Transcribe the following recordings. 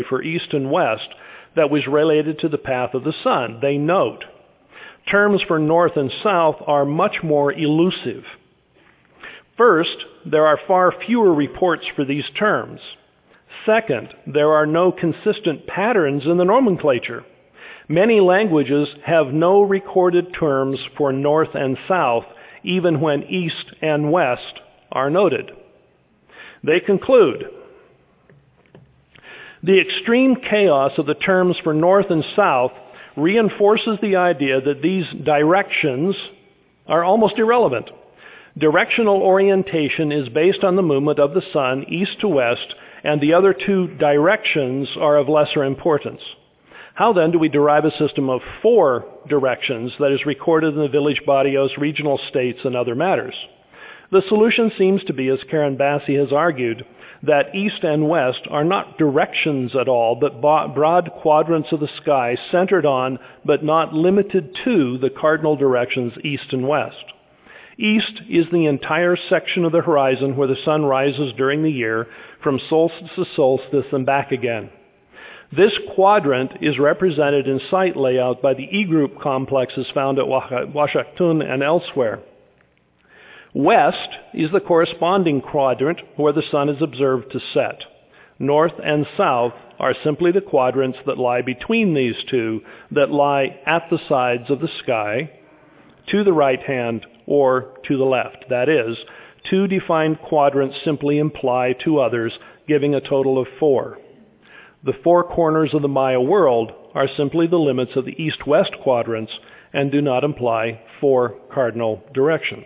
for east and west that was related to the path of the sun. They note, terms for north and south are much more elusive. First, there are far fewer reports for these terms. Second, there are no consistent patterns in the nomenclature. Many languages have no recorded terms for north and south, even when east and west are noted. They conclude, the extreme chaos of the terms for north and south reinforces the idea that these directions are almost irrelevant. Directional orientation is based on the movement of the sun east to west, and the other two directions are of lesser importance. How then do we derive a system of 4 directions that is recorded in the village barrios, regional states, and other matters? The solution seems to be, as Karen Bassi has argued, that east and west are not directions at all, but broad quadrants of the sky centered on, but not limited to, the cardinal directions east and west. East is the entire section of the horizon where the sun rises during the year, from solstice to solstice and back again. This quadrant is represented in site layout by the E-group complexes found at Washington and elsewhere. West is the corresponding quadrant where the sun is observed to set. North and south are simply the quadrants that lie between these two, that lie at the sides of the sky, to the right hand or to the left. That is, 2 defined quadrants simply imply 2 others, giving a total of 4. The 4 corners of the Maya world are simply the limits of the east-west quadrants and do not imply 4 cardinal directions.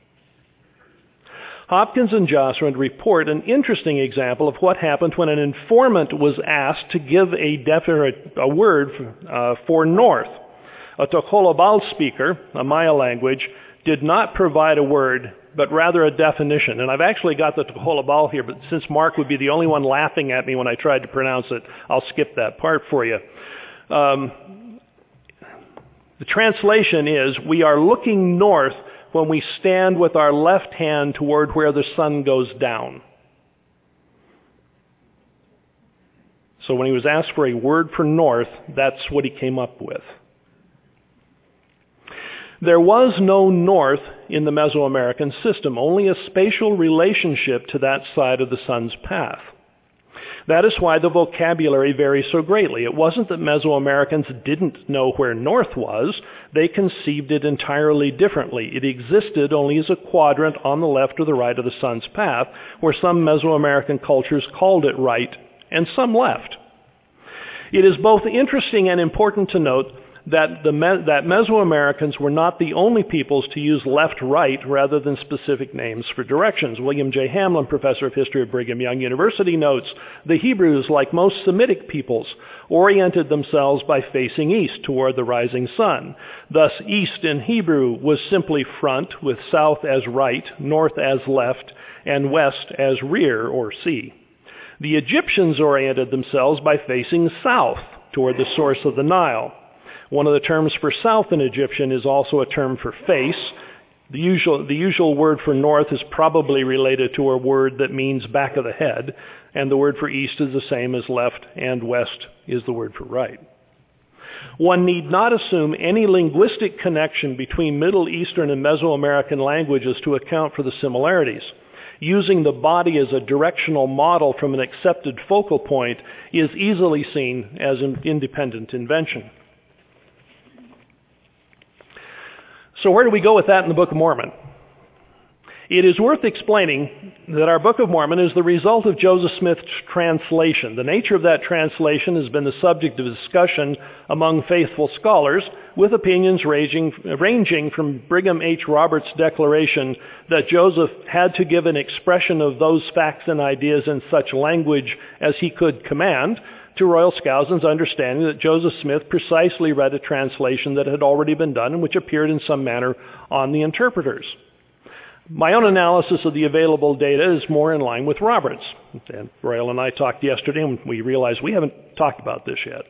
Hopkins and Josserand report an interesting example of what happened when an informant was asked to give a word for north. A Tocolabal speaker, a Maya language, did not provide a word, but rather a definition. And I've actually got the Tocolabal here, but since Mark would be the only one laughing at me when I tried to pronounce it, I'll skip that part for you. The translation is, we are looking north when we stand with our left hand toward where the sun goes down. So when he was asked for a word for north, that's what he came up with. There was no north in the Mesoamerican system, only a spatial relationship to that side of the sun's path. That is why the vocabulary varies so greatly. It wasn't that Mesoamericans didn't know where north was. They conceived it entirely differently. It existed only as a quadrant on the left or the right of the sun's path, where some Mesoamerican cultures called it right and some left. It is both interesting and important to note that Mesoamericans were not the only peoples to use left-right rather than specific names for directions. William J. Hamlin, professor of history at Brigham Young University, notes, the Hebrews, like most Semitic peoples, oriented themselves by facing east toward the rising sun. Thus, east in Hebrew was simply front, with south as right, north as left, and west as rear or sea. The Egyptians oriented themselves by facing south toward the source of the Nile. One of the terms for south in Egyptian is also a term for face. The usual word for north is probably related to a word that means back of the head, and the word for east is the same as left, and west is the word for right. One need not assume any linguistic connection between Middle Eastern and Mesoamerican languages to account for the similarities. Using the body as a directional model from an accepted focal point is easily seen as an independent invention. So where do we go with that in the Book of Mormon? It is worth explaining that our Book of Mormon is the result of Joseph Smith's translation. The nature of that translation has been the subject of discussion among faithful scholars, with opinions ranging from Brigham H. Roberts' declaration that Joseph had to give an expression of those facts and ideas in such language as he could command, to Royal Skousen's understanding that Joseph Smith precisely read a translation that had already been done and which appeared in some manner on the interpreters. My own analysis of the available data is more in line with Roberts. And Royal and I talked yesterday, and we realized we haven't talked about this yet.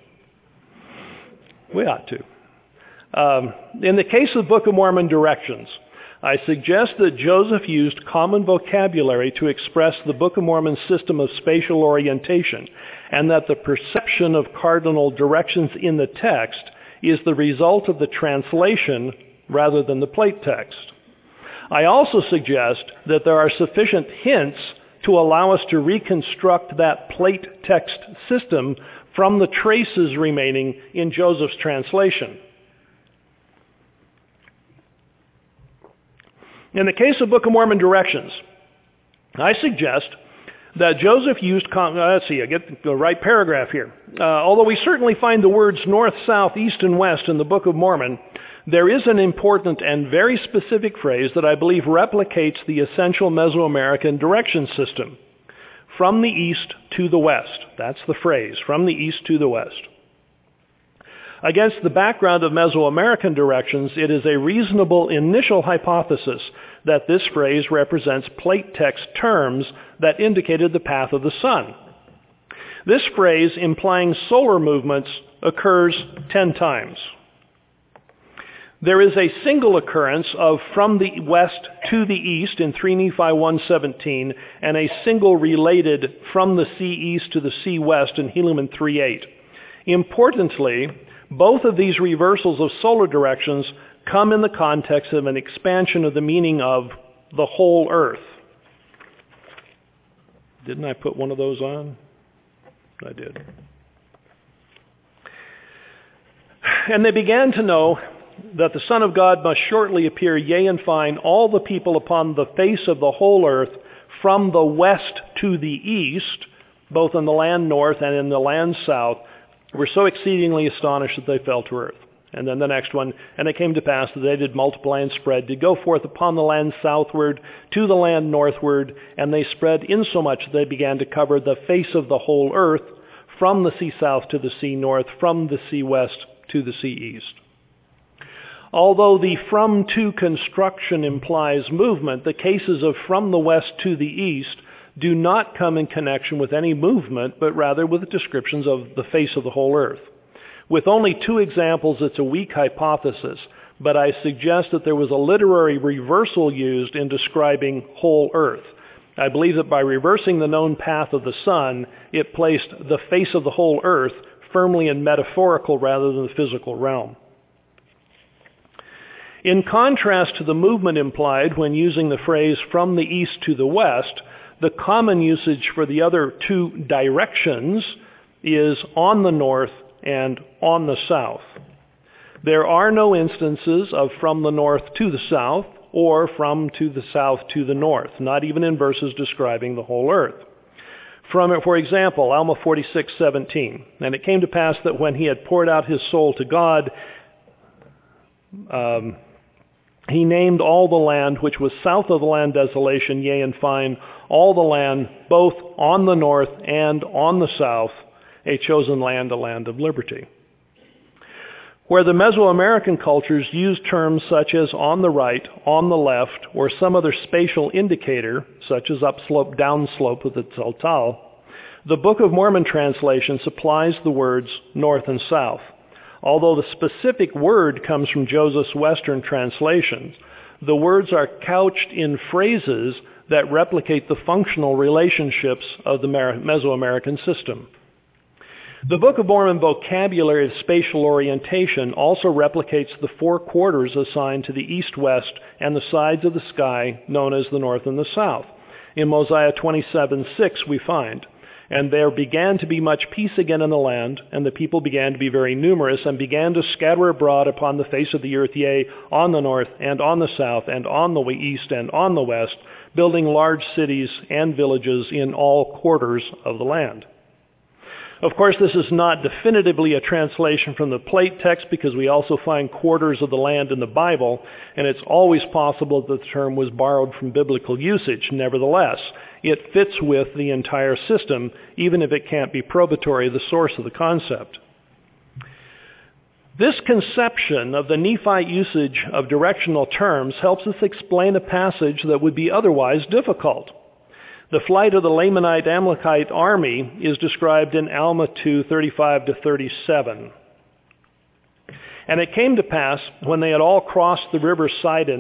We ought to. In the case of the Book of Mormon directions, I suggest that Joseph used common vocabulary to express the Book of Mormon's system of spatial orientation, and that the perception of cardinal directions in the text is the result of the translation rather than the plate text. I also suggest that there are sufficient hints to allow us to reconstruct that plate text system from the traces remaining in Joseph's translation. In the case of Book of Mormon directions, I suggest that Joseph used, let's see, I get the right paragraph here. Although we certainly find the words north, south, east, and west in the Book of Mormon, there is an important and very specific phrase that I believe replicates the essential Mesoamerican direction system. From the east to the west. That's the phrase, from the east to the west. Against the background of Mesoamerican directions, it is a reasonable initial hypothesis that this phrase represents plate text terms that indicated the path of the sun. This phrase, implying solar movements, occurs 10 times. There is a single occurrence of from the west to the east in 3 Nephi 1:17, and a single related from the sea east to the sea west in Helaman 3:8. Importantly, both of these reversals of solar directions come in the context of an expansion of the meaning of the whole earth. Didn't I put one of those on? I did. And they began to know that the Son of God must shortly appear, yea, and find all the people upon the face of the whole earth, from the west to the east, both in the land north and in the land south, were so exceedingly astonished that they fell to earth. And then the next one, and it came to pass that they did multiply and spread, did go forth upon the land southward to the land northward, and they spread insomuch that they began to cover the face of the whole earth, from the sea south to the sea north, from the sea west to the sea east. Although the from to construction implies movement, the cases of from the west to the east do not come in connection with any movement, but rather with descriptions of the face of the whole earth. With only 2 examples, it's a weak hypothesis, but I suggest that there was a literary reversal used in describing whole earth. I believe that by reversing the known path of the sun, it placed the face of the whole earth firmly in metaphorical rather than the physical realm. In contrast to the movement implied when using the phrase from the east to the west, the common usage for the other 2 directions is on the north and on the south. There are no instances of from the north to the south or from to the south to the north, not even in verses describing the whole earth. For example, Alma 46:17, and it came to pass that when he had poured out his soul to God, he named all the land which was south of the land desolation, yea, and fine, all the land, both on the north and on the south, a chosen land, a land of liberty. Where the Mesoamerican cultures used terms such as on the right, on the left, or some other spatial indicator, such as upslope, downslope with the Tzaltal, the Book of Mormon translation supplies the words north and south. Although the specific word comes from Joseph's Western translations, the words are couched in phrases that replicate the functional relationships of the Mesoamerican system. The Book of Mormon vocabulary of spatial orientation also replicates the 4 quarters assigned to the east, west, and the sides of the sky known as the north and the south. In Mosiah 27:6 we find, "And there began to be much peace again in the land, and the people began to be very numerous, and began to scatter abroad upon the face of the earth, yea, on the north, and on the south, and on the east, and on the west, building large cities and villages in all quarters of the land." Of course, this is not definitively a translation from the plate text, because we also find quarters of the land in the Bible, and it's always possible that the term was borrowed from biblical usage. Nevertheless, it fits with the entire system, even if it can't be probatory of the source of the concept. This conception of the Nephite usage of directional terms helps us explain a passage that would be otherwise difficult. The flight of the Lamanite Amalekite army is described in Alma 2:35-37. "And it came to pass, when they had all crossed the river Sidon,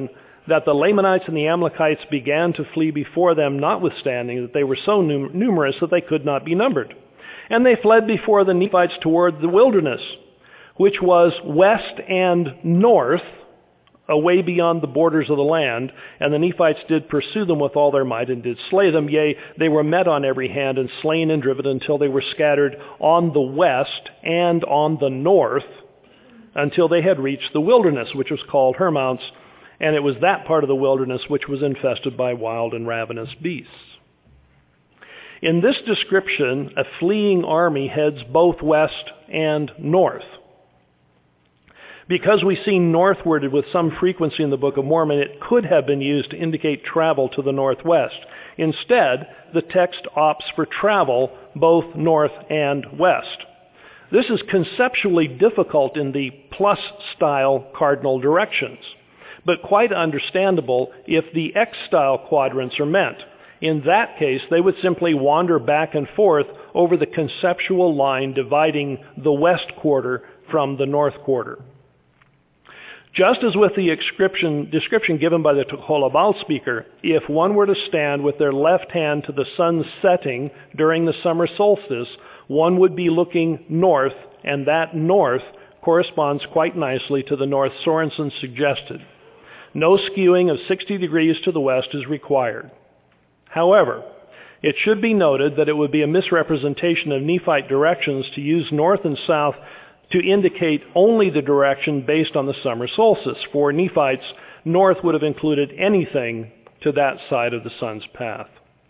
that the Lamanites and the Amalekites began to flee before them, notwithstanding that they were so numerous that they could not be numbered. And they fled before the Nephites toward the wilderness, which was west and north, away beyond the borders of the land. And the Nephites did pursue them with all their might, and did slay them. Yea, they were met on every hand, and slain and driven, until they were scattered on the west and on the north, until they had reached the wilderness, which was called Hermounts, and it was that part of the wilderness which was infested by wild and ravenous beasts. In this description, a fleeing army heads both west and north. Because we see northward with some frequency in the Book of Mormon, it could have been used to indicate travel to the northwest. Instead, the text opts for travel both north and west. This is conceptually difficult in the plus-style cardinal directions, but quite understandable if the X-style quadrants are meant. In that case, they would simply wander back and forth over the conceptual line dividing the west quarter from the north quarter. Just as with the description given by the Tocholabal speaker, if one were to stand with their left hand to the sun's setting during the summer solstice, one would be looking north, and that north corresponds quite nicely to the north Sorensen suggested. No skewing of 60 degrees to the west is required. However, it should be noted that it would be a misrepresentation of Nephite directions to use north and south to indicate only the direction based on the summer solstice. For Nephites, north would have included anything to that side of the sun's path.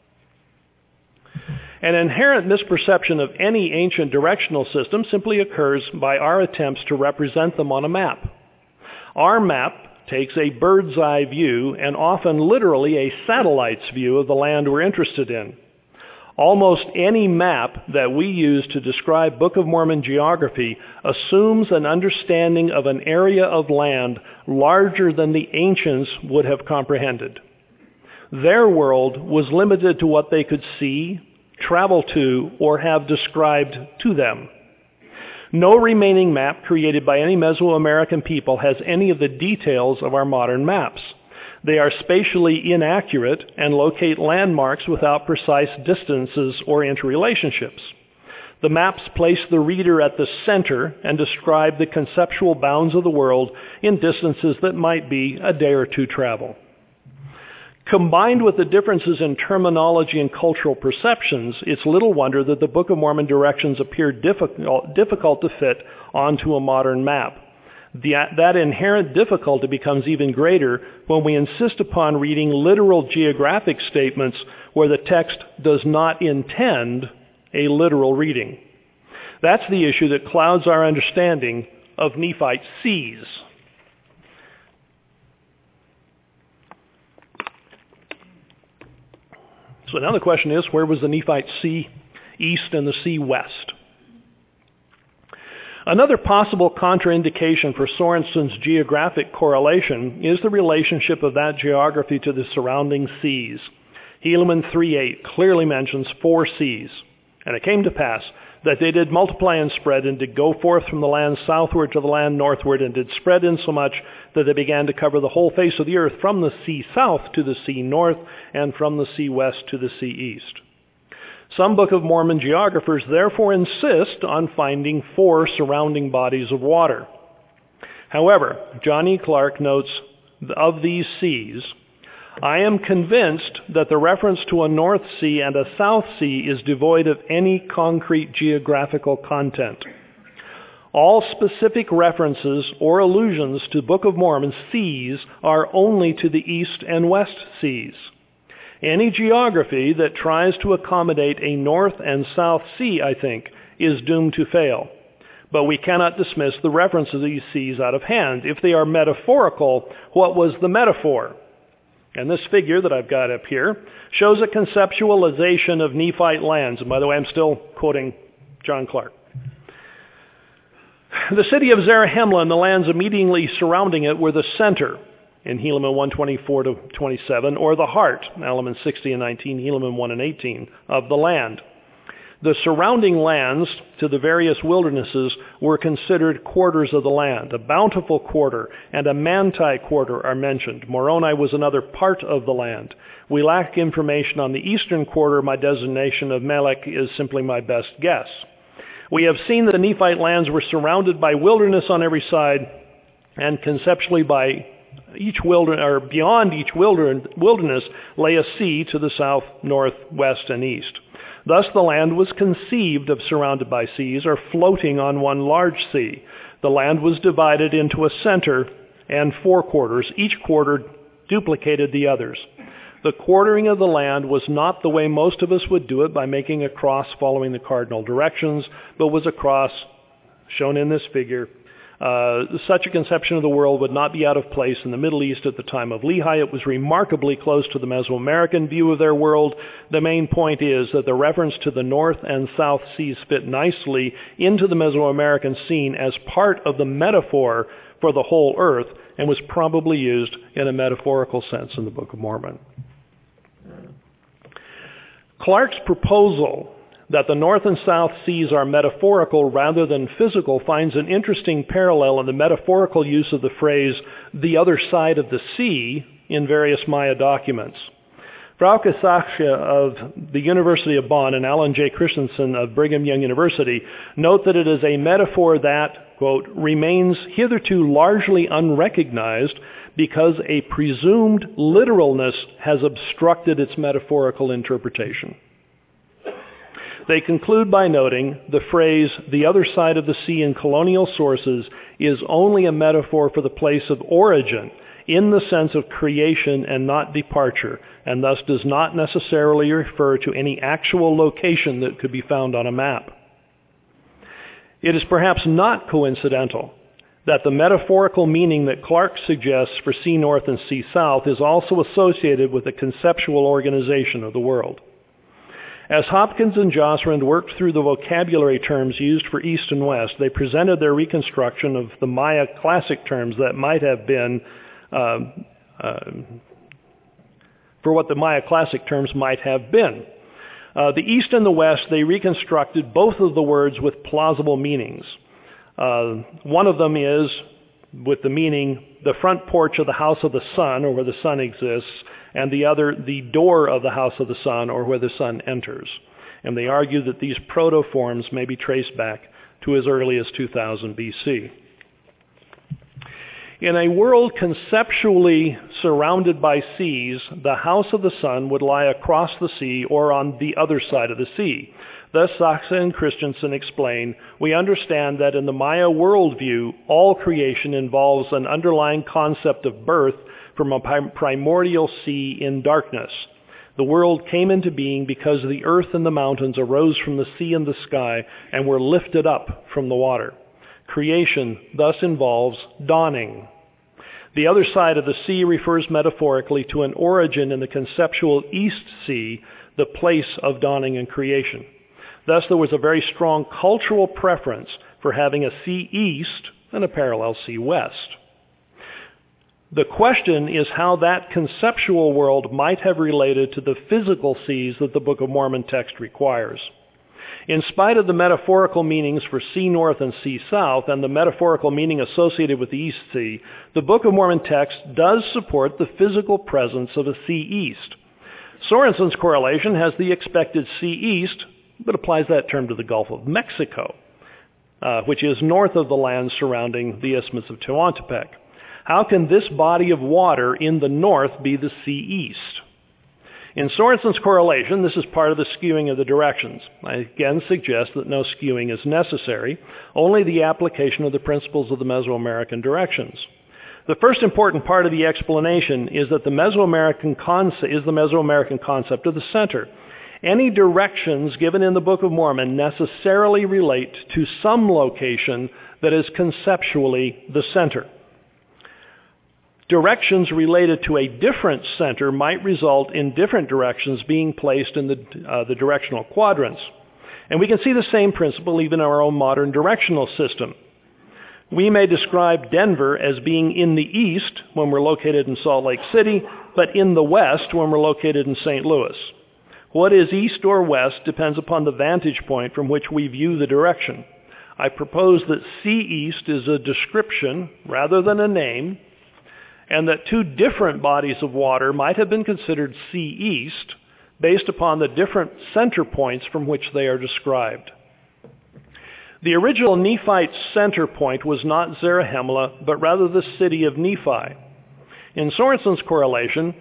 An inherent misperception of any ancient directional system simply occurs by our attempts to represent them on a map. Our map takes a bird's eye view, and often literally a satellite's view of the land we're interested in. Almost any map that we use to describe Book of Mormon geography assumes an understanding of an area of land larger than the ancients would have comprehended. Their world was limited to what they could see, travel to, or have described to them. No remaining map created by any Mesoamerican people has any of the details of our modern maps. They are spatially inaccurate and locate landmarks without precise distances or interrelationships. The maps place the reader at the center and describe the conceptual bounds of the world in distances that might be a day or two travel. Combined with the differences in terminology and cultural perceptions, it's little wonder that the Book of Mormon directions appear difficult to fit onto a modern map. That inherent difficulty becomes even greater when we insist upon reading literal geographic statements where the text does not intend a literal reading. That's the issue that clouds our understanding of Nephite seas. So now the question is, where was the Nephite sea east and the sea west? Another possible contraindication for Sorensen's geographic correlation is the relationship of that geography to the surrounding seas. Helaman 3:8 clearly mentions 4 seas. And it came to pass that they did multiply and spread, and did go forth from the land southward to the land northward, and did spread insomuch that they began to cover the whole face of the earth, from the sea south to the sea north, and from the sea west to the sea east. Some Book of Mormon geographers therefore insist on finding 4 surrounding bodies of water. However, John E. Clark notes, of these seas, I am convinced that the reference to a North Sea and a South Sea is devoid of any concrete geographical content. All specific references or allusions to Book of Mormon seas are only to the East and West Seas. Any geography that tries to accommodate a North and South Sea, I think, is doomed to fail. But we cannot dismiss the reference of these seas out of hand. If they are metaphorical, what was the metaphor? And this figure that I've got up here shows a conceptualization of Nephite lands. And by the way, I'm still quoting John Clark. The city of Zarahemla and the lands immediately surrounding it were the center, in Helaman 1:24-27, or the heart, Helaman 60 and 19, Helaman 1 and 18, of the land. The surrounding lands to the various wildernesses were considered quarters of the land. A bountiful quarter and a Manti quarter are mentioned. Moroni was another part of the land. We lack information on the eastern quarter. My designation of Melech is simply my best guess. We have seen that the Nephite lands were surrounded by wilderness on every side, and conceptually by each wilderness, or beyond each wilderness, lay a sea to the south, north, west, and east. Thus the land was conceived of surrounded by seas, or floating on one large sea. The land was divided into a center and 4 quarters. Each quarter duplicated the others. The quartering of the land was not the way most of us would do it, by making a cross following the cardinal directions, but was a cross shown in this figure. Such a conception of the world would not be out of place in the Middle East at the time of Lehi. It was remarkably close to the Mesoamerican view of their world. The main point is that the reference to the North and South Seas fit nicely into the Mesoamerican scene as part of the metaphor for the whole earth, and was probably used in a metaphorical sense in the Book of Mormon. Clark's proposal that the North and South Seas are metaphorical rather than physical finds an interesting parallel in the metaphorical use of the phrase, the other side of the sea, in various Maya documents. Frauke Sachse of the University of Bonn and Alan J. Christensen of Brigham Young University note that it is a metaphor that, quote, remains hitherto largely unrecognized because a presumed literalness has obstructed its metaphorical interpretation. They conclude by noting the phrase, the other side of the sea in colonial sources, is only a metaphor for the place of origin in the sense of creation and not departure, and thus does not necessarily refer to any actual location that could be found on a map. It is perhaps not coincidental that the metaphorical meaning that Clark suggests for sea north and sea south is also associated with the conceptual organization of the world. As Hopkins and Josrand worked through the vocabulary terms used for East and West, they presented their reconstruction of the Maya classic terms that might have been, for what the Maya classic terms might have been. The East and the West, they reconstructed both of the words with plausible meanings. One of them is with the meaning the front porch of the house of the sun, or where the sun exists, and the other, the door of the house of the sun, or where the sun enters. And they argue that these proto-forms may be traced back to as early as 2000 BC. In a world conceptually surrounded by seas, the house of the sun would lie across the sea or on the other side of the sea. Thus, Sachse and Christensen explain, we understand that in the Maya worldview, all creation involves an underlying concept of birth from a primordial sea in darkness. The world came into being because the earth and the mountains arose from the sea and the sky and were lifted up from the water. Creation thus involves dawning. The other side of the sea refers metaphorically to an origin in the conceptual East Sea, the place of dawning and creation. Thus, there was a very strong cultural preference for having a sea east and a parallel sea west. The question is how that conceptual world might have related to the physical seas that the Book of Mormon text requires. In spite of the metaphorical meanings for sea north and sea south and the metaphorical meaning associated with the East Sea, the Book of Mormon text does support the physical presence of a sea east. Sorensen's correlation has the expected sea east, but applies that term to the Gulf of Mexico, which is north of the land surrounding the Isthmus of Tehuantepec. How can this body of water in the north be the sea east? In Sorensen's correlation, this is part of the skewing of the directions. I again suggest that no skewing is necessary, only the application of the principles of the Mesoamerican directions. The first important part of the explanation is that the Mesoamerican concept of the center. Any directions given in the Book of Mormon necessarily relate to some location that is conceptually the center. Directions related to a different center might result in different directions being placed in the directional quadrants. And we can see the same principle even in our own modern directional system. We may describe Denver as being in the east when we're located in Salt Lake City, but in the west when we're located in St. Louis. What is east or west depends upon the vantage point from which we view the direction. I propose that sea east is a description rather than a name, and that two different bodies of water might have been considered sea east based upon the different center points from which they are described. The original Nephite center point was not Zarahemla, but rather the city of Nephi. In Sorensen's correlation,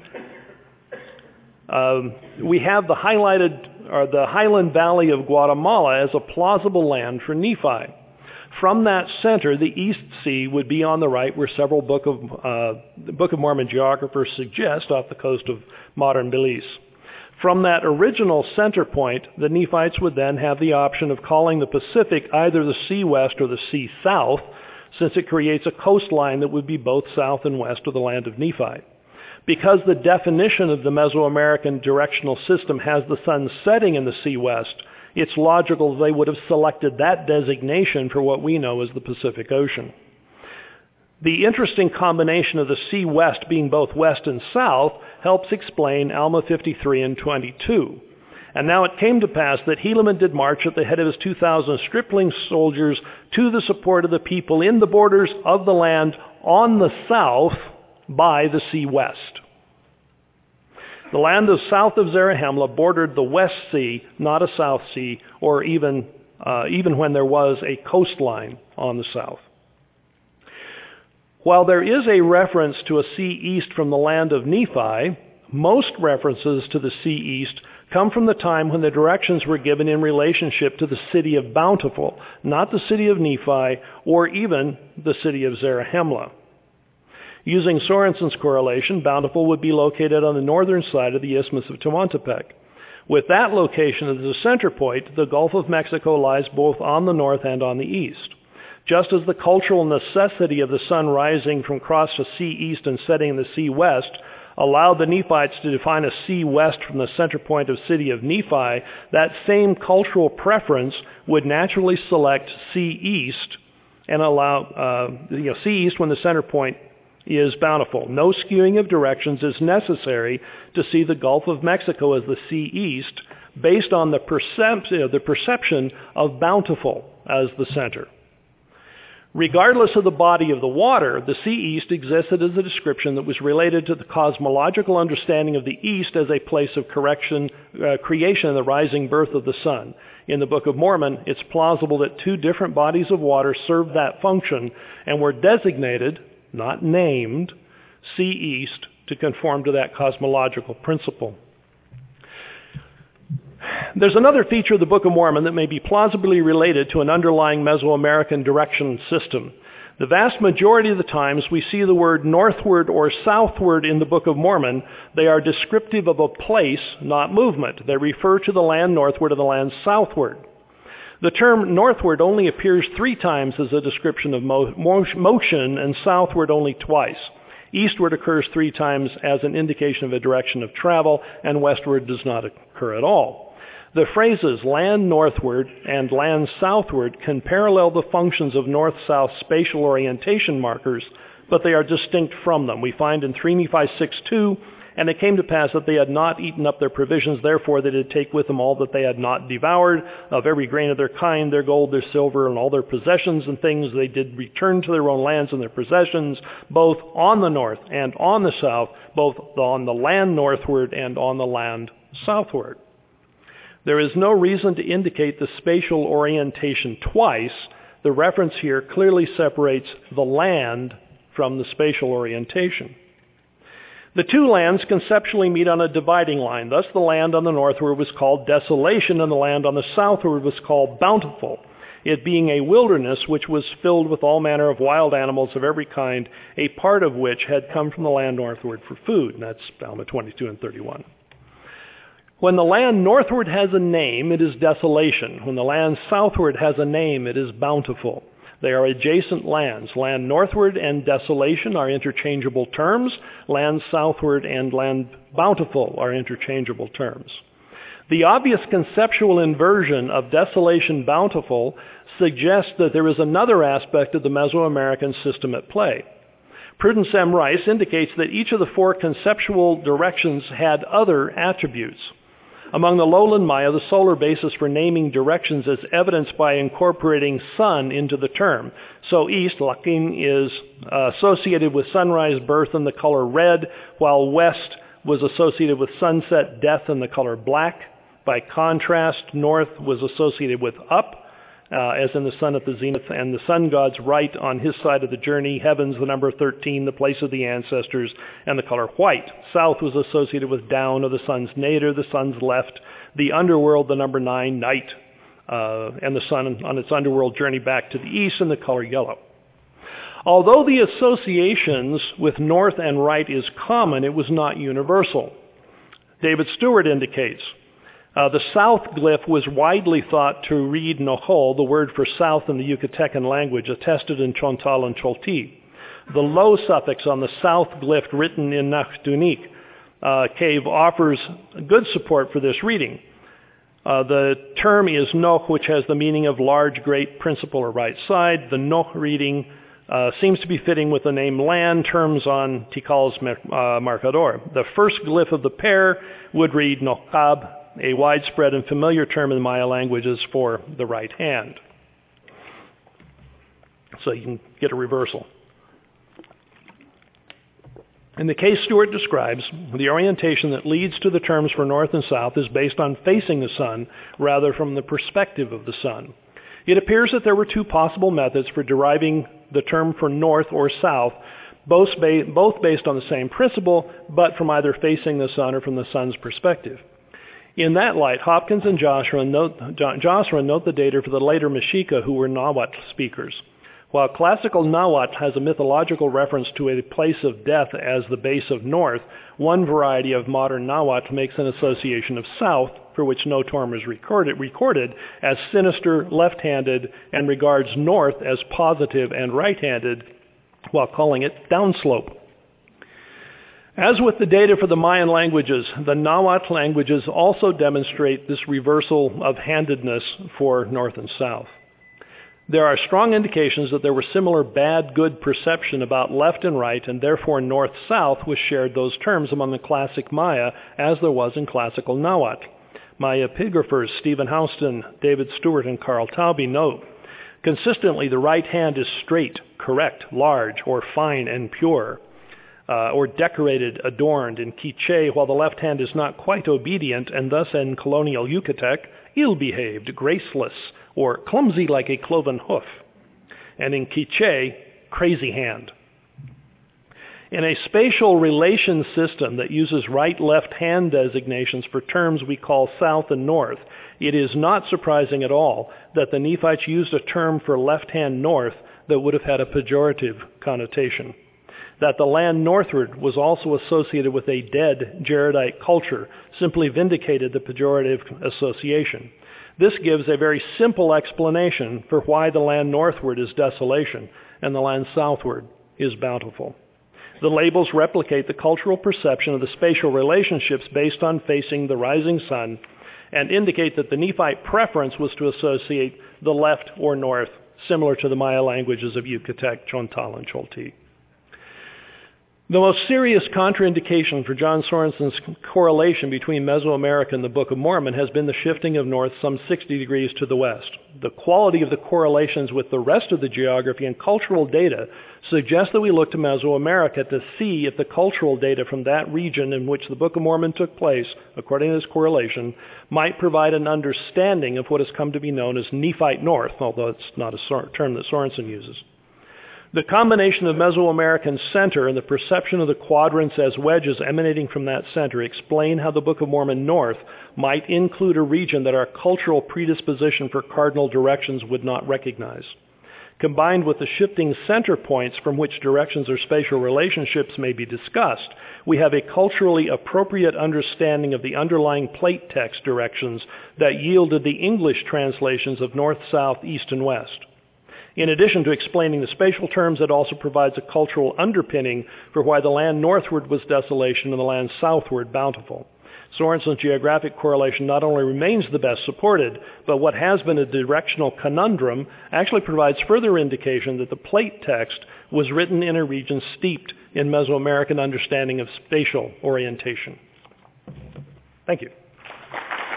we have the highland valley of Guatemala as a plausible land for Nephi. From that center, the East Sea would be on the right, where several Book of Mormon geographers suggest off the coast of modern Belize. From that original center point, the Nephites would then have the option of calling the Pacific either the Sea West or the Sea South, since it creates a coastline that would be both south and west of the land of Nephi. Because the definition of the Mesoamerican directional system has the sun setting in the Sea West, it's logical they would have selected that designation for what we know as the Pacific Ocean. The interesting combination of the Sea West being both west and south helps explain Alma 53 and 22. And now it came to pass that Helaman did march at the head of his 2,000 stripling soldiers to the support of the people in the borders of the land on the south by the Sea West. The land south of Zarahemla bordered the West Sea, not a South Sea, or even when there was a coastline on the south. While there is a reference to a sea east from the land of Nephi, most references to the sea east come from the time when the directions were given in relationship to the city of Bountiful, not the city of Nephi or even the city of Zarahemla. Using Sorensen's correlation, Bountiful would be located on the northern side of the Isthmus of Tehuantepec. With that location as the center point, the Gulf of Mexico lies both on the north and on the east. Just as the cultural necessity of the sun rising from across the sea east and setting in the sea west allowed the Nephites to define a sea west from the center point of city of Nephi, that same cultural preference would naturally select sea east and allow sea east when the center point is Bountiful. No skewing of directions is necessary to see the Gulf of Mexico as the sea east based on the perception of Bountiful as the center. Regardless of the body of the water, the sea east existed as a description that was related to the cosmological understanding of the east as a place of creation and the rising birth of the sun. In the Book of Mormon, it's plausible that two different bodies of water served that function and were designated, not named, sea east to conform to that cosmological principle. There's another feature of the Book of Mormon that may be plausibly related to an underlying Mesoamerican direction system. The vast majority of the times we see the word northward or southward in the Book of Mormon, they are descriptive of a place, not movement. They refer to the land northward and the land southward. The term northward only appears 3 times as a description of motion, and southward only twice. Eastward occurs 3 times as an indication of a direction of travel, and westward does not occur at all. The phrases land northward and land southward can parallel the functions of north-south spatial orientation markers, but they are distinct from them. We find in 3 Nephi 6:2, and it came to pass that they had not eaten up their provisions, therefore they did take with them all that they had not devoured, of every grain of their kind, their gold, their silver, and all their possessions and things. They did return to their own lands and their possessions, both on the north and on the south, both on the land northward and on the land southward. There is no reason to indicate the spatial orientation twice. The reference here clearly separates the land from the spatial orientation. The two lands conceptually meet on a dividing line. Thus, the land on the northward was called Desolation, and the land on the southward was called Bountiful, it being a wilderness which was filled with all manner of wild animals of every kind, a part of which had come from the land northward for food. And that's Alma 22 and 31. When the land northward has a name, it is Desolation. When the land southward has a name, it is Bountiful. They are adjacent lands. Land northward and Desolation are interchangeable terms. Land southward and land Bountiful are interchangeable terms. The obvious conceptual inversion of Desolation Bountiful suggests that there is another aspect of the Mesoamerican system at play. Prudence M. Rice indicates that each of the 4 conceptual directions had other attributes. Among the lowland Maya, the solar basis for naming directions is evidenced by incorporating sun into the term. So east, Lakin, is associated with sunrise, birth, and the color red, while west was associated with sunset, death, and the color black. By contrast, north was associated with up, as in the sun at the zenith, and the sun god's right on his side of the journey, heavens, the number 13, the place of the ancestors, and the color white. South was associated with down, of the sun's nadir, the sun's left, the underworld, the number 9, night, and the sun on its underworld journey back to the east, and the color yellow. Although the associations with north and right is common, it was not universal. David Stewart indicates, the south glyph was widely thought to read Nohol, the word for south in the Yucatecan language, attested in Chontal and Cholti. The low suffix on the south glyph written in Nachdunik cave offers good support for this reading. The term is Noh, which has the meaning of large, great, principal, or right side. The Noh reading seems to be fitting with the name land, terms on Tikal's Marcador. The first glyph of the pair would read Nohkab, a widespread and familiar term in the Maya languages for the right hand. So you can get a reversal. In the case Stewart describes, the orientation that leads to the terms for north and south is based on facing the sun rather from the perspective of the sun. It appears that there were two possible methods for deriving the term for north or south, both based on the same principle, but from either facing the sun or from the sun's perspective. In that light, Hopkins and Joshua note the data for the later Mexica, who were Nahuatl speakers. While classical Nahuatl has a mythological reference to a place of death as the base of north, one variety of modern Nahuatl makes an association of south, for which no term is recorded as sinister, left-handed, and regards north as positive and right-handed, while calling it downslope. As with the data for the Mayan languages, the Nahuatl languages also demonstrate this reversal of handedness for north and south. There are strong indications that there were similar bad-good perception about left and right, and therefore north-south was shared those terms among the classic Maya as there was in classical Nahuatl. Maya epigraphers Stephen Houston, David Stewart, and Carl Taube note, consistently the right hand is straight, correct, large, or fine and pure, or decorated, adorned in Quiche, while the left hand is not quite obedient, and thus in colonial Yucatec, ill-behaved, graceless, or clumsy like a cloven hoof, and in Quiche, crazy hand. In a spatial relation system that uses right-left hand designations for terms we call south and north, it is not surprising at all that the Nephites used a term for left-hand north that would have had a pejorative connotation. That the land northward was also associated with a dead Jaredite culture simply vindicated the pejorative association. This gives a very simple explanation for why the land northward is desolation and the land southward is bountiful. The labels replicate the cultural perception of the spatial relationships based on facing the rising sun and indicate that the Nephite preference was to associate the left or north, similar to the Maya languages of Yucatec, Chontal, and Cholti. The most serious contraindication for John Sorensen's correlation between Mesoamerica and the Book of Mormon has been the shifting of north some 60 degrees to the west. The quality of the correlations with the rest of the geography and cultural data suggests that we look to Mesoamerica to see if the cultural data from that region in which the Book of Mormon took place, according to this correlation, might provide an understanding of what has come to be known as Nephite North, although it's not a term that Sorensen uses. The combination of Mesoamerican center and the perception of the quadrants as wedges emanating from that center explain how the Book of Mormon North might include a region that our cultural predisposition for cardinal directions would not recognize. Combined with the shifting center points from which directions or spatial relationships may be discussed, we have a culturally appropriate understanding of the underlying plate text directions that yielded the English translations of north, south, east, and west. In addition to explaining the spatial terms, it also provides a cultural underpinning for why the land northward was desolation and the land southward bountiful. Sorensen's geographic correlation not only remains the best supported, but what has been a directional conundrum actually provides further indication that the plate text was written in a region steeped in Mesoamerican understanding of spatial orientation. Thank you.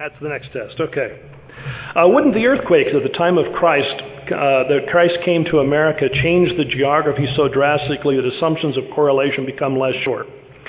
That's the next test. Okay. Wouldn't the earthquakes at the time of Christ, that Christ came to America, change the geography so drastically that assumptions of correlation become less sure?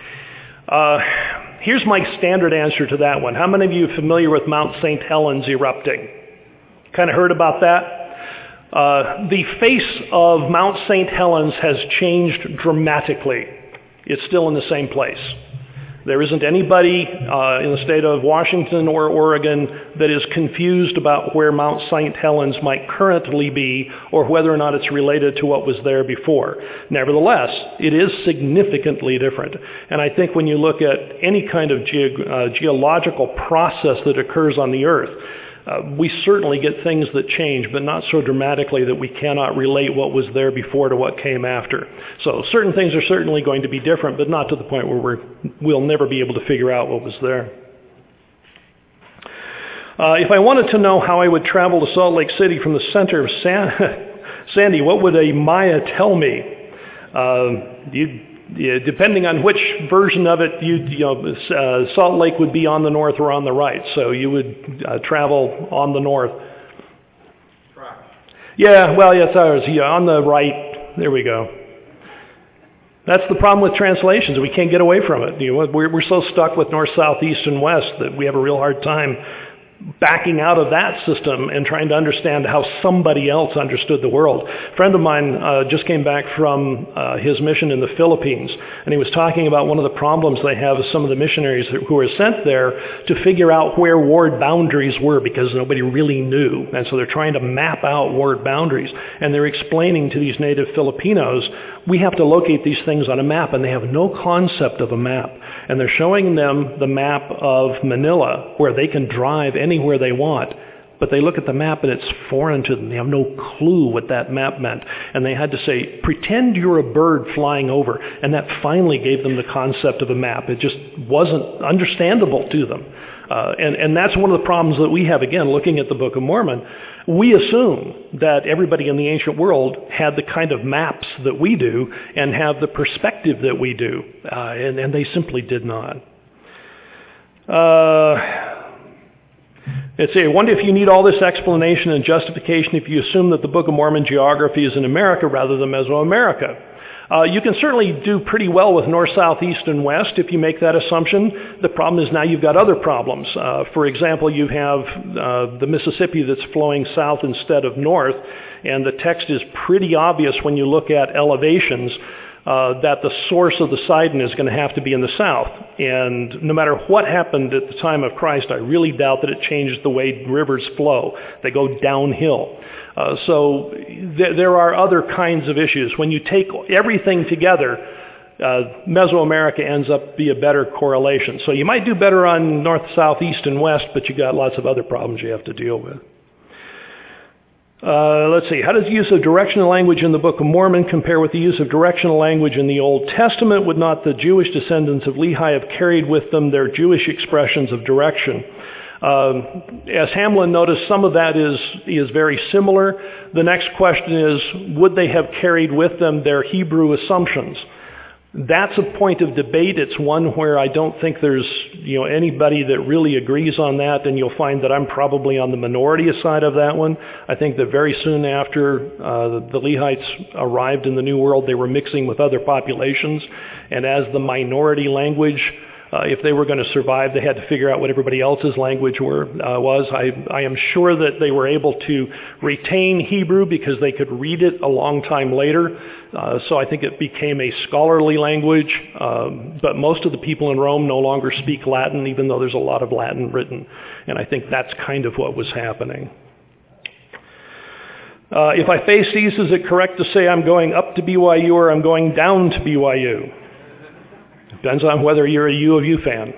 Here's my standard answer to that one. How many of you are familiar with Mount St. Helens erupting? Kind of heard about that? The face of Mount St. Helens has changed dramatically. It's still in the same place. There isn't anybody in the state of Washington or Oregon that is confused about where Mount St. Helens might currently be or whether or not it's related to what was there before. Nevertheless, it is significantly different. And I think when you look at any kind of geological process that occurs on the earth, we certainly get things that change, but not so dramatically that we cannot relate what was there before to what came after. So certain things are certainly going to be different, but not to the point where we'll never be able to figure out what was there. If I wanted to know how I would travel to Salt Lake City from the center of Sandy, what would a Maya tell me? Depending on which version of it, Salt Lake would be on the north or on the right. So you would travel on the north. Right. Yeah, well, yes, ours. Yeah, on the right. There we go. That's the problem with translations. We can't get away from it. We're so stuck with north, south, east, and west that we have a real hard time backing out of that system and trying to understand how somebody else understood the world. A friend of mine just came back from his mission in the Philippines, and he was talking about one of the problems they have with some of the missionaries who were sent there to figure out where ward boundaries were, because nobody really knew. And so they're trying to map out ward boundaries. And they're explaining to these native Filipinos, we have to locate these things on a map, and they have no concept of a map. And they're showing them the map of Manila, where they can drive anywhere they want. But they look at the map and it's foreign to them. They have no clue what that map meant. And they had to say, pretend you're a bird flying over. And that finally gave them the concept of a map. It just wasn't understandable to them. And that's one of the problems that we have, again, looking at the Book of Mormon. We assume that everybody in the ancient world had the kind of maps that we do and have the perspective that we do. And they simply did not. Let's see, I wonder if you need all this explanation and justification if you assume that the Book of Mormon geography is in America rather than Mesoamerica. You can certainly do pretty well with north, south, east, and west if you make that assumption. The problem is now you've got other problems. For example, you have the Mississippi that's flowing south instead of north, and the text is pretty obvious when you look at elevations that the source of the Sidon is going to have to be in the south. And no matter what happened at the time of Christ, I really doubt that it changed the way rivers flow. They go downhill. So there are other kinds of issues. When you take everything together, Mesoamerica ends up be a better correlation. So you might do better on north, south, east, and west, but you got lots of other problems you have to deal with. Let's see. How does the use of directional language in the Book of Mormon compare with the use of directional language in the Old Testament? Would not the Jewish descendants of Lehi have carried with them their Jewish expressions of direction? As Hamlin noticed, some of that is very similar. The next question is, would they have carried with them their Hebrew assumptions? That's a point of debate. It's one where I don't think there's anybody that really agrees on that, and you'll find that I'm probably on the minority side of that one. I think that very soon after the Lehites arrived in the New World, they were mixing with other populations, and as the minority language, if they were going to survive, they had to figure out what everybody else's language was. I am sure that they were able to retain Hebrew because they could read it a long time later. So I think it became a scholarly language. But most of the people in Rome no longer speak Latin, even though there's a lot of Latin written. And I think that's kind of what was happening. If I face east, is it correct to say I'm going up to BYU or I'm going down to BYU? Depends on whether you're a U of U fan.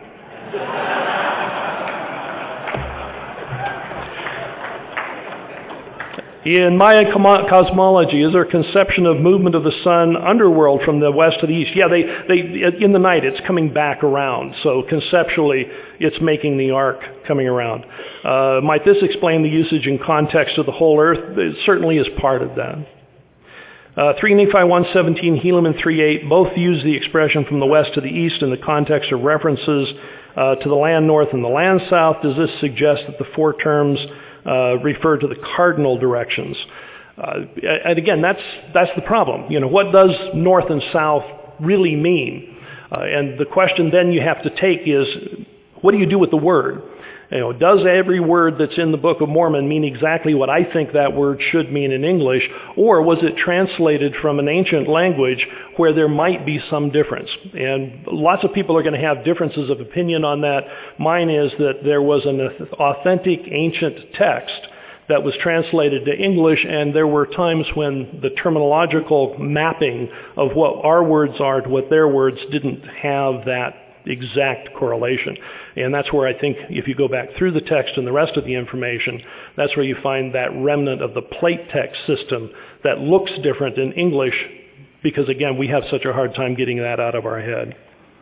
In Maya cosmology, is there a conception of movement of the sun underworld from the west to the east? Yeah, they in the night it's coming back around. So conceptually, it's making the arc coming around. Might this explain the usage and context of the whole earth? It certainly is part of that. 3 Nephi 1:17, Helaman 3:8, both use the expression from the west to the east in the context of references to the land north and the land south? Does this suggest that the four terms refer to the cardinal directions? And again, that's the problem. What does north and south really mean? And the question then you have to take is, what do you do with the word? Does every word that's in the Book of Mormon mean exactly what I think that word should mean in English, or was it translated from an ancient language where there might be some difference? And lots of people are going to have differences of opinion on that. Mine is that there was an authentic ancient text that was translated to English, and there were times when the terminological mapping of what our words are to what their words didn't have that exact correlation. And that's where I think if you go back through the text and the rest of the information, that's where you find that remnant of the plate text system that looks different in English, because again, we have such a hard time getting that out of our head.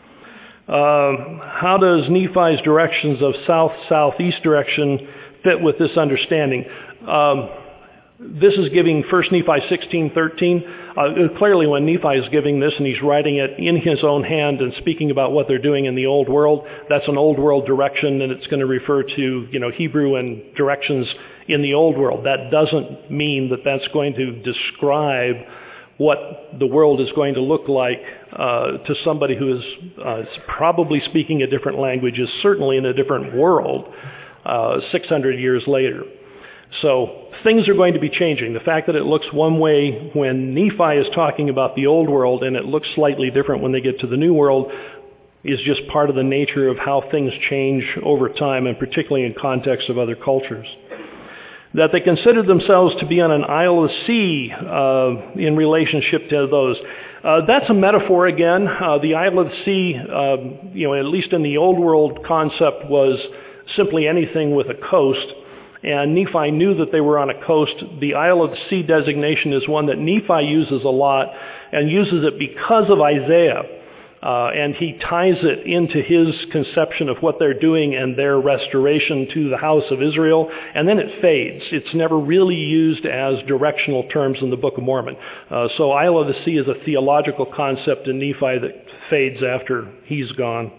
How does Nephi's directions of south-southeast direction fit with this understanding? This is giving 1 Nephi 16:13. Clearly when Nephi is giving this and he's writing it in his own hand and speaking about what they're doing in the Old World, that's an Old World direction, and it's going to refer to Hebrew and directions in the Old World. That doesn't mean that that's going to describe what the world is going to look like to somebody who is probably speaking a different language, is certainly in a different world 600 years later. So things are going to be changing. The fact that it looks one way when Nephi is talking about the Old World and it looks slightly different when they get to the New World is just part of the nature of how things change over time, and particularly in context of other cultures. That they considered themselves to be on an isle of the sea in relationship to those. That's a metaphor again. The isle of the sea, at least in the Old World concept, was simply anything with a coast. And Nephi knew that they were on a coast. The Isle of the Sea designation is one that Nephi uses a lot, and uses it because of Isaiah. And he ties it into his conception of what they're doing and their restoration to the house of Israel, and then it fades. It's never really used as directional terms in the Book of Mormon. So Isle of the Sea is a theological concept in Nephi that fades after he's gone.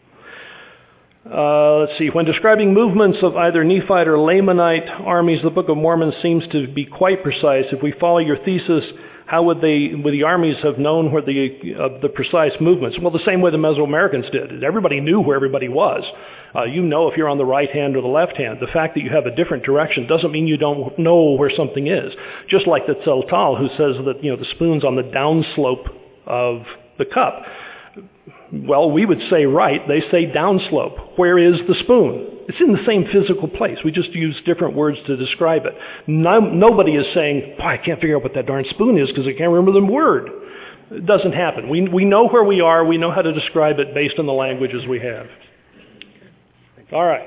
Let's see. When describing movements of either Nephite or Lamanite armies, the Book of Mormon seems to be quite precise. If we follow your thesis, how would the armies have known where the precise movements? Well, the same way the Mesoamericans did. Everybody knew where everybody was. If you're on the right hand or the left hand. The fact that you have a different direction doesn't mean you don't know where something is. Just like the Tzeltal, who says that the spoon's on the downslope of the cup. Well, we would say right, they say downslope. Where is the spoon? It's in the same physical place. We just use different words to describe it. Nobody is saying, boy, I can't figure out what that darn spoon is because I can't remember the word. It doesn't happen. We know where we are. We know how to describe it based on the languages we have. All right.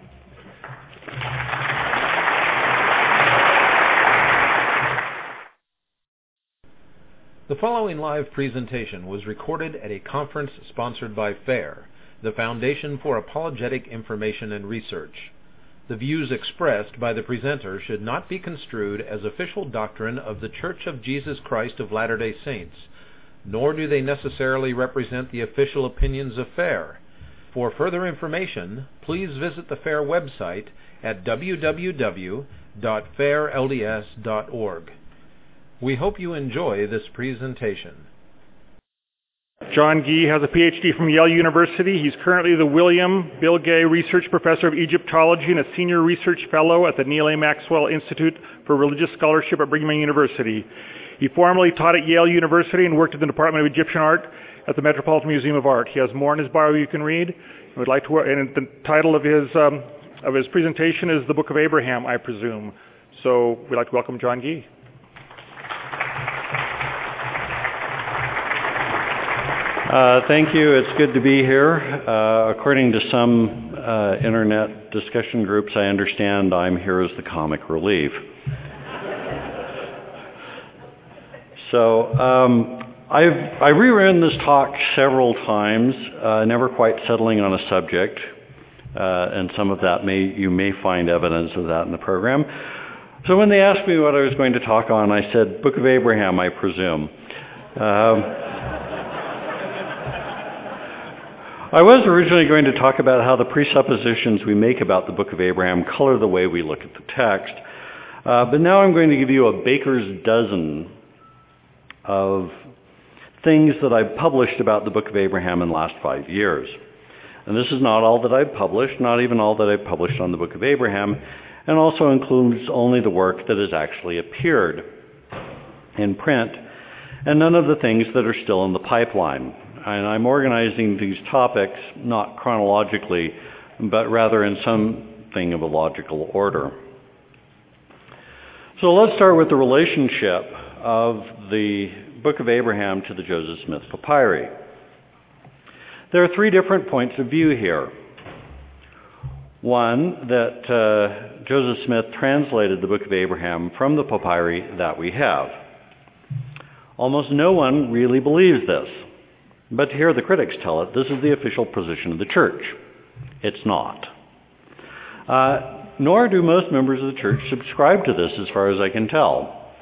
The following live presentation was recorded at a conference sponsored by FAIR, the Foundation for Apologetic Information and Research. The views expressed by the presenter should not be construed as official doctrine of the Church of Jesus Christ of Latter-day Saints, nor do they necessarily represent the official opinions of FAIR. For further information, please visit the FAIR website at www.fairlds.org. We hope you enjoy this presentation. John Gee has a PhD from Yale University. He's currently the William Bill Gay Research Professor of Egyptology and a Senior Research Fellow at the Neal A. Maxwell Institute for Religious Scholarship at Brigham Young University. He formerly taught at Yale University and worked in the Department of Egyptian Art at the Metropolitan Museum of Art. He has more in his bio you can read. And the title of his presentation is The Book of Abraham, I presume. So we'd like to welcome John Gee. Thank you. It's good to be here. According to some internet discussion groups, I understand I'm here as the comic relief. So I rerun this talk several times, never quite settling on a subject, and some of that you may find evidence of that in the program. So when they asked me what I was going to talk on, I said, Book of Abraham, I presume. I was originally going to talk about how the presuppositions we make about the Book of Abraham color the way we look at the text, but now I'm going to give you a baker's dozen of things that I've published about the Book of Abraham in the last 5 years. And this is not all that I've published, not even all that I've published on the Book of Abraham, and also includes only the work that has actually appeared in print, and none of the things that are still in the pipeline. And I'm organizing these topics not chronologically, but rather in something of a logical order. So let's start with the relationship of the Book of Abraham to the Joseph Smith Papyri. There are three different points of view here. One, that Joseph Smith translated the Book of Abraham from the papyri that we have. Almost no one really believes this. But here the critics tell it, this is the official position of the church. It's not. Nor do most members of the church subscribe to this, as far as I can tell.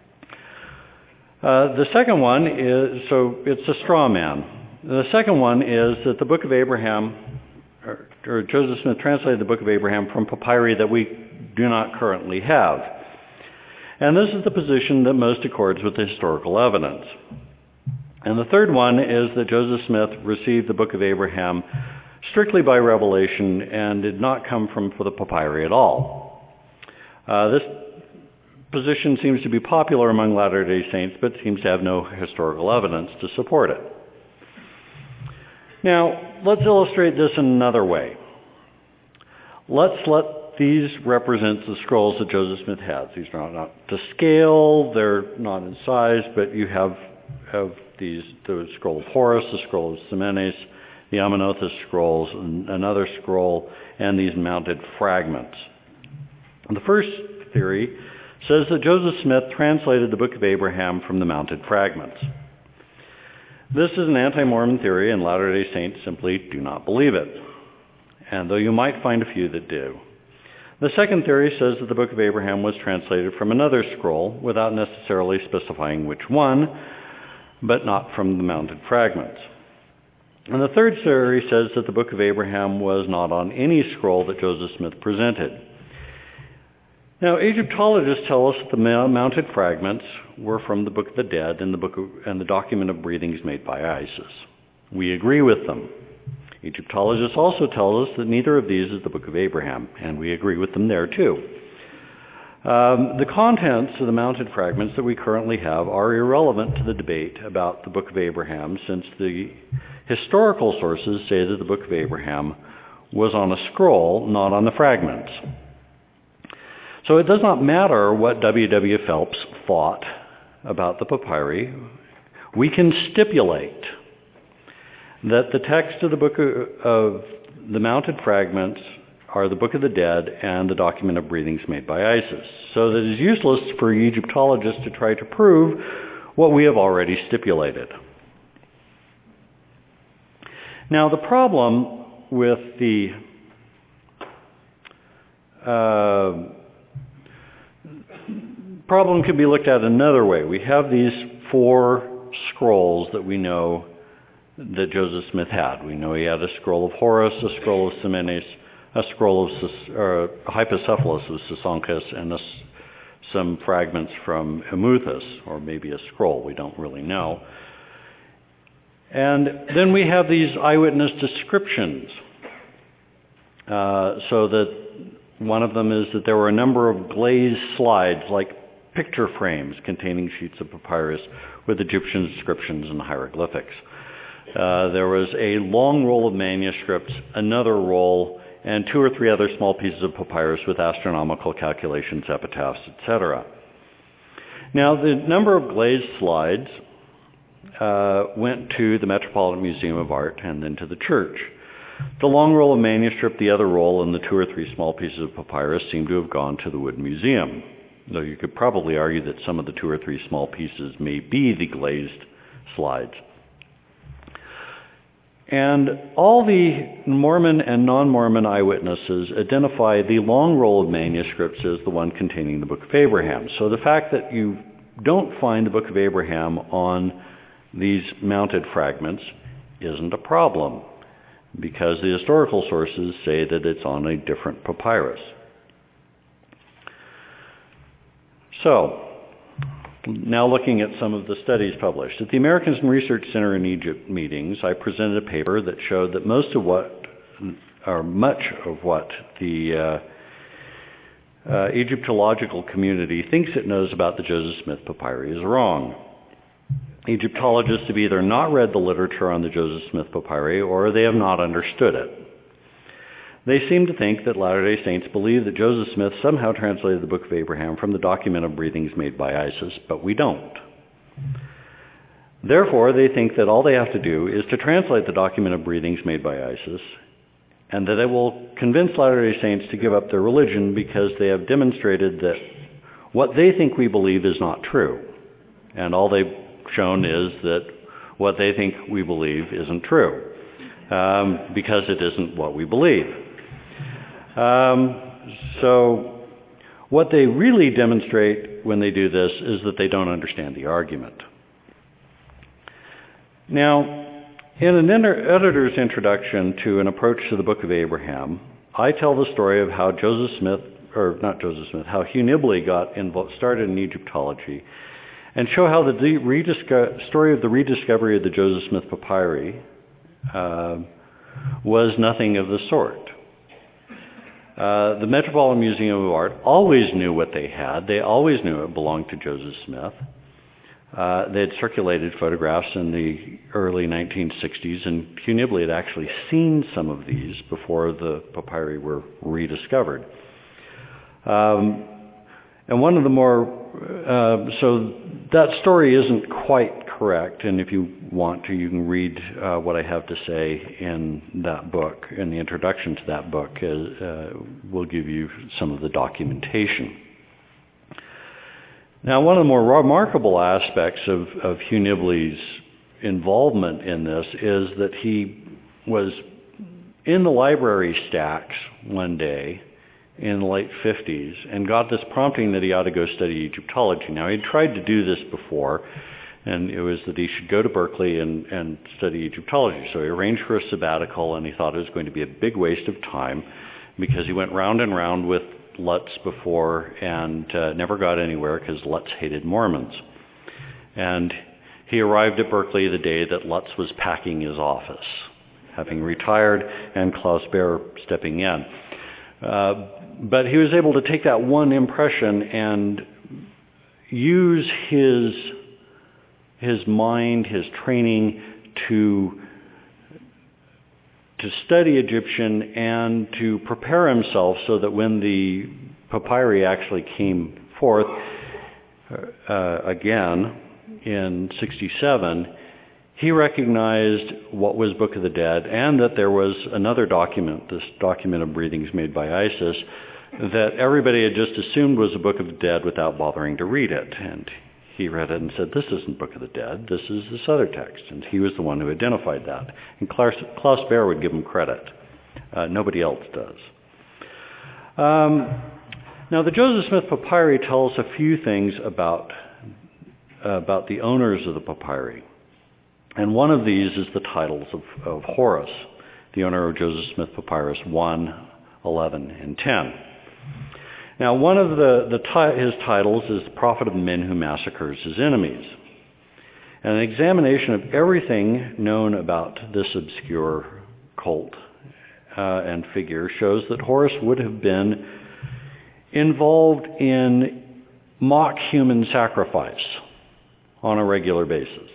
The second one is, so it's a straw man. The second one is that the Book of Abraham, or Joseph Smith translated the Book of Abraham from papyri that we do not currently have. And this is the position that most accords with the historical evidence. And the third one is that Joseph Smith received the Book of Abraham strictly by revelation and did not come from the papyri at all. This position seems to be popular among Latter-day Saints, but seems to have no historical evidence to support it. Now, let's illustrate this in another way. Let's let these represent the scrolls that Joseph Smith has. These are not to scale, they're not in size, but you have these, the scroll of Horus, the scroll of Ximenes, the Amenothus scrolls, another scroll, and these mounted fragments. And the first theory says that Joseph Smith translated the Book of Abraham from the mounted fragments. This is an anti-Mormon theory, and Latter-day Saints simply do not believe it, and though you might find a few that do. The second theory says that the Book of Abraham was translated from another scroll without necessarily specifying which one, but not from the mounted fragments. And the third theory says that the Book of Abraham was not on any scroll that Joseph Smith presented. Now, Egyptologists tell us that the mounted fragments were from the Book of the Dead and the document of breathings made by Isis. We agree with them. Egyptologists also tell us that neither of these is the Book of Abraham, and we agree with them there too. The contents of the mounted fragments that we currently have are irrelevant to the debate about the Book of Abraham, since the historical sources say that the Book of Abraham was on a scroll, not on the fragments. So it does not matter what W.W. Phelps thought about the papyri. We can stipulate that the text of the Book of the mounted fragments are the Book of the Dead and the document of breathings made by Isis. So that it is useless for Egyptologists to try to prove what we have already stipulated. Now, the problem with the problem can be looked at another way. We have these 4 scrolls that we know that Joseph Smith had. We know he had a scroll of Horus, a scroll of Ximenes, a scroll of Hypocephalus of Sisonchus, and some fragments from Emuthus, or maybe a scroll, we don't really know. And then we have these eyewitness descriptions. So that one of them is that there were a number of glazed slides, like picture frames containing sheets of papyrus with Egyptian inscriptions and hieroglyphics. There was a long roll of manuscripts, another roll, and 2 or 3 other small pieces of papyrus with astronomical calculations, epitaphs, etc. Now, the number of glazed slides went to the Metropolitan Museum of Art and then to the church. The long roll of manuscript, the other roll, and the 2 or 3 small pieces of papyrus seem to have gone to the Wood Museum, though you could probably argue that some of the 2 or 3 small pieces may be the glazed slides. And all the Mormon and non-Mormon eyewitnesses identify the long roll of manuscripts as the one containing the Book of Abraham. So the fact that you don't find the Book of Abraham on these mounted fragments isn't a problem. because the historical sources say that it's on a different papyrus. So, now looking at some of the studies published. At the Americans Research Center in Egypt meetings, I presented a paper that showed that much of what the Egyptological community thinks it knows about the Joseph Smith papyri is wrong. Egyptologists have either not read the literature on the Joseph Smith papyri or they have not understood it. They seem to think that Latter-day Saints believe that Joseph Smith somehow translated the Book of Abraham from the document of breathings made by Isis, but we don't. Therefore, they think that all they have to do is to translate the document of breathings made by Isis, and that it will convince Latter-day Saints to give up their religion because they have demonstrated that what they think we believe is not true. And all they've shown is that what they think we believe isn't true, because it isn't what we believe. So what they really demonstrate when they do this is that they don't understand the argument. Now, in an editor's introduction to An Approach to the Book of Abraham, I tell the story of how how Hugh Nibley got started in Egyptology, and show how the story of the rediscovery of the Joseph Smith papyri was nothing of the sort. The Metropolitan Museum of Art always knew what they had. They always knew it belonged to Joseph Smith. They had circulated photographs in the early 1960s, and Hugh Nibley had actually seen some of these before the papyri were rediscovered. And one of the more, so that story isn't quite correct, and if you want to, you can read what I have to say in that book, in the introduction to that book. We'll give you some of the documentation. Now, one of the more remarkable aspects of Hugh Nibley's involvement in this is that he was in the library stacks one day in the late 50s and got this prompting that he ought to go study Egyptology. Now, he'd tried to do this before, and it was that he should go to Berkeley and study Egyptology. So he arranged for a sabbatical, and he thought it was going to be a big waste of time because he went round and round with Lutz before and never got anywhere because Lutz hated Mormons. And he arrived at Berkeley the day that Lutz was packing his office, having retired, and Klaus Baer stepping in. But he was able to take that one impression and use his mind, his training to study Egyptian and to prepare himself so that when the papyri actually came forth again in 67, he recognized what was Book of the Dead and that there was another document, this document of breathings made by Isis, that everybody had just assumed was a Book of the Dead without bothering to read it. And he read it and said, this isn't Book of the Dead, this is this other text. And he was the one who identified that. And Klaus Baer would give him credit. Nobody else does. Now, the Joseph Smith papyri tells a few things about the owners of the papyri. And one of these is the titles of Horus, the owner of Joseph Smith Papyrus 1, 11, and 10. Now, one of his titles is the Prophet of Men Who Massacres His Enemies. And an examination of everything known about this obscure cult and figure shows that Horus would have been involved in mock human sacrifice on a regular basis.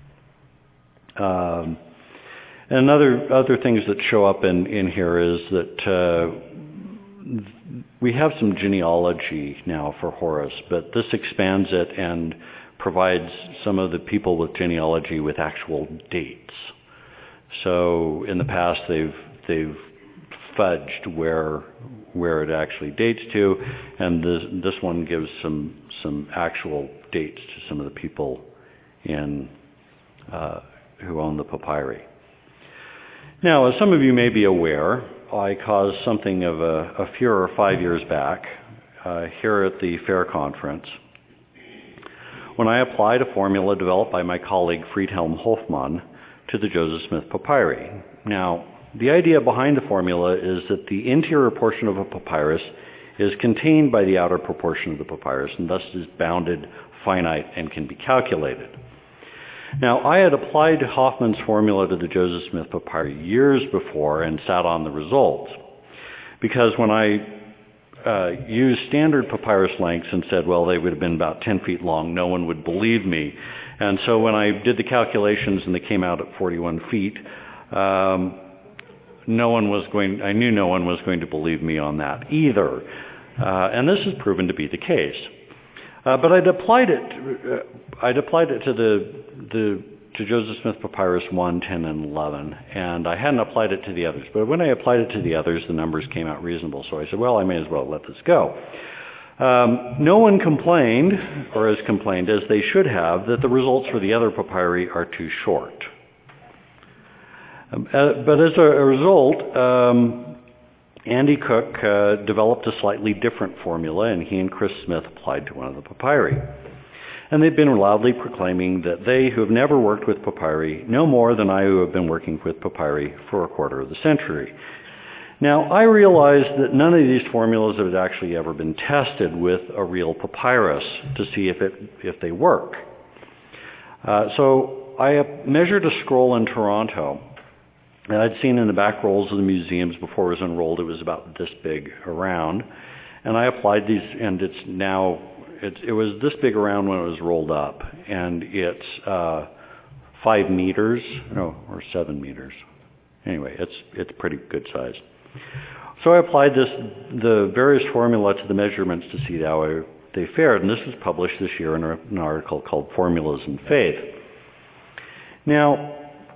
And other things that show up in here is that we have some genealogy now for Horus, but this expands it and provides some of the people with genealogy with actual dates. So in the past, they've fudged where it actually dates to, and this one gives some actual dates to some of the people in who own the papyri. Now, as some of you may be aware, I caused something of a furor 5 years back here at the FAIR conference when I applied a formula developed by my colleague Friedhelm Hofmann to the Joseph Smith papyri. Now, The idea behind the formula is that the interior portion of a papyrus is contained by the outer proportion of the papyrus and thus is bounded, finite, and can be calculated. Now, I had applied Hoffman's formula to the Joseph Smith papyri years before and sat on the results. Because when I used standard papyrus lengths and said, well, they would have been about 10 feet long, no one would believe me. And so when I did the calculations and they came out at 41 feet, I knew no one was going to believe me on that either. And this has proven to be the case. But I'd applied it to Joseph Smith Papyrus 1, 10, and 11, and I hadn't applied it to the others. But when I applied it to the others, the numbers came out reasonable. So I said, well, I may as well let this go. No one complained, or has complained, as they should have, that the results for the other papyri are too short. But as a result, Andy Cook developed a slightly different formula, and he and Chris Smith applied to one of the papyri. And they've been loudly proclaiming that they, who have never worked with papyri, know more than I, who have been working with papyri for a quarter of the century. Now, I realized that none of these formulas had actually ever been tested with a real papyrus to see if they work. So I measured a scroll in Toronto that I'd seen in the back rolls of the museums before it was unrolled. It was about this big around. And I applied these, and it was this big around when it was rolled up. And it's 5 meters, or 7 meters. Anyway, it's pretty good size. So I applied the various formula to the measurements to see how they fared. And this was published this year in an article called Formulas in Faith. Now,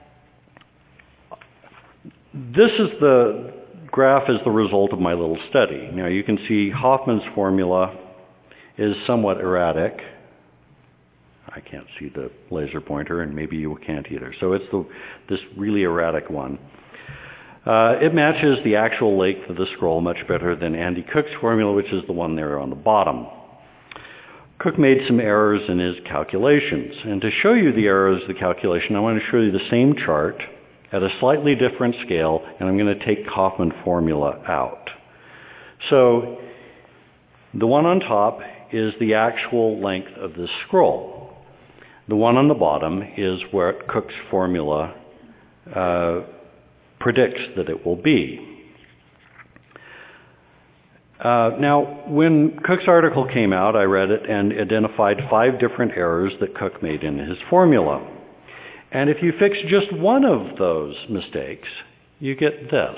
the graph is the result of my little study. Now you can see Hoffman's formula is somewhat erratic. I can't see the laser pointer, and maybe you can't either. So it's this really erratic one. It matches the actual length of the scroll much better than Andy Cook's formula, which is the one there on the bottom. Cook made some errors in his calculations. And to show you the errors of the calculation, I want to show you the same chart at a slightly different scale, and I'm going to take Hoffman formula out. So the one on top is the actual length of this scroll. The one on the bottom is what Cook's formula predicts that it will be. Now, when Cook's article came out, I read it and identified 5 different errors that Cook made in his formula. And if you fix just one of those mistakes, you get this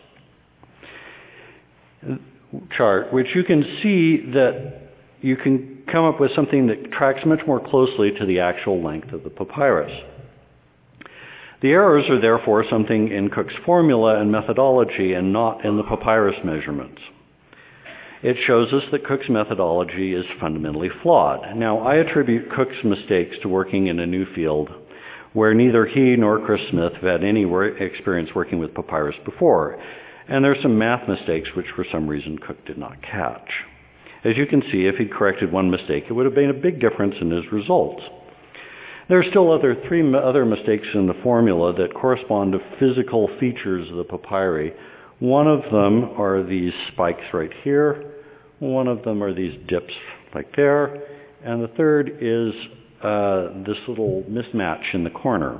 chart, which you can see that you can come up with something that tracks much more closely to the actual length of the papyrus. The errors are therefore something in Cook's formula and methodology and not in the papyrus measurements. It shows us that Cook's methodology is fundamentally flawed. Now, I attribute Cook's mistakes to working in a new field where neither he nor Chris Smith have had any experience working with papyrus before. And there are some math mistakes which for some reason Cook did not catch. As you can see, if he'd corrected one mistake, it would have made a big difference in his results. There are still 3 other mistakes in the formula that correspond to physical features of the papyri. One of them are these spikes right here. One of them are these dips like there. And the third is this little mismatch in the corner.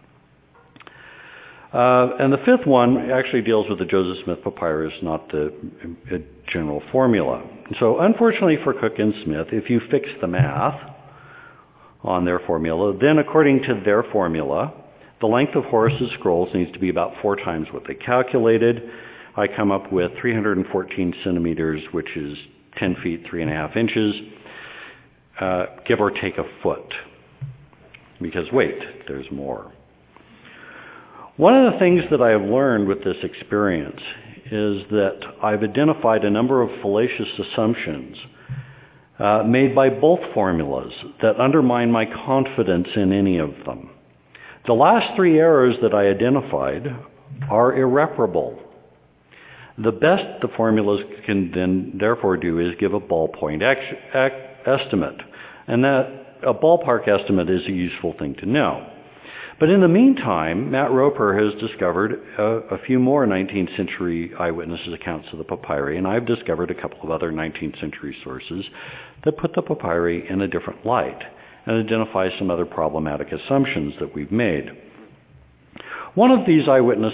And the 5th one actually deals with the Joseph Smith papyrus, not the general formula. So unfortunately for Cook and Smith, if you fix the math on their formula, then according to their formula, the length of Horus's scrolls needs to be about 4 times what they calculated. I come up with 314 centimeters, which is 10 feet, 3.5 inches. Give or take a foot. Because wait, there's more. One of the things that I have learned with this experience is that I've identified a number of fallacious assumptions made by both formulas that undermine my confidence in any of them. The last 3 errors that I identified are irreparable. The best the formulas can then therefore do is give a ballpoint estimate. And that a ballpark estimate is a useful thing to know. But in the meantime, Matt Roper has discovered a few more 19th century eyewitnesses' accounts of the papyri, and I've discovered a couple of other 19th century sources that put the papyri in a different light and identify some other problematic assumptions that we've made. One of these eyewitness